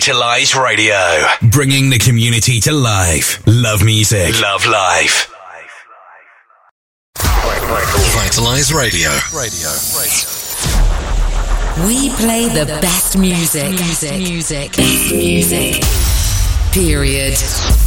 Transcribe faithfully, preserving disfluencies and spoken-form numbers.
Vitalize Radio. Bringing the community to life. Love music. Love life. Vitalize Radio. Radio. We play the best music. Music. Music. Best music. Period.